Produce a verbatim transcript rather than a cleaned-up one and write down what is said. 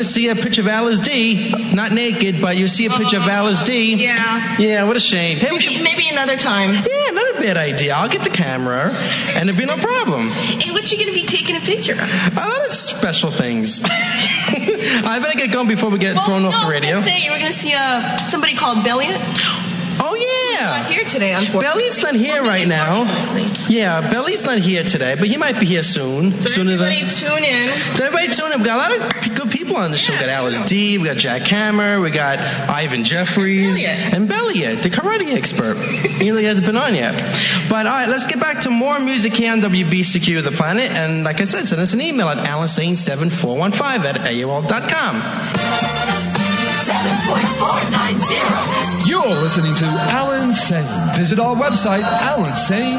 See a picture of Alice D, not naked, but you see a picture of Alice D. Yeah. Yeah, what a shame. Hey, we Maybe, should, maybe another time. yeah, not a bad idea. I'll get the camera, and it'll be no problem. And what you going to be taking a picture of? A lot of special things. I better get going before we get Well, thrown no, off the I was radio. gonna say you were going to see uh, somebody called Belliot. Oh, yeah. Not here today, unfortunately. Belly's not here right now. Yeah, Belly's not here today, but he might be here soon. So sooner everybody than. tune in. So everybody tune in. We've got a lot of p- good people on the show. We got Alice D, we got Jack Hammer, we got Ivan Jeffries, Belliot. and Belliot, the karate expert. He really hasn't been on yet. But all right, let's get back to more music here on W B Secure the Planet. And like I said, send us an email at alan sane seven four one five at A O L dot com. seven point four nine zero. You're listening to Alan Sane. Visit our website, alan sane